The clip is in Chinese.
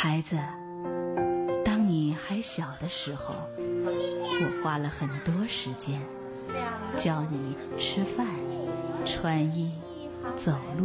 孩子，当你还小的时候，我花了很多时间教你吃饭、穿衣、走路。